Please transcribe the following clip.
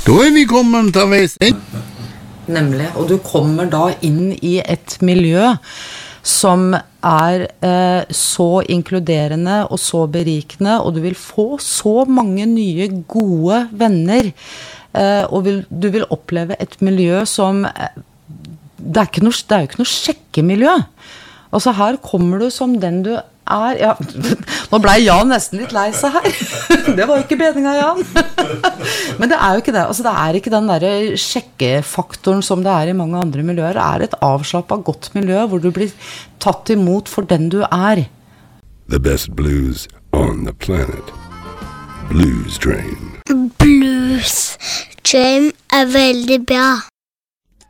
Da vi kommet til veis inn. Nemlig, og du kommer da inn i et miljø som så inkluderende og så berikende, og du vil få så mange nye gode venner, og du vil oppleve et miljø som det er jo ikke noe sjekkemiljø. Altså her kommer du som den du ja, nå ble Jan nesten litt lei seg her. Det var jo ikke bedringen, Jan. Men det jo ikke det. Altså, det ikke den der sjekkefaktoren som det i mange andre miljøer. Det et avslappet, godt miljø hvor du blir tatt imot for den du The best blues on the planet. Blues Train. Blues Train veldig bra.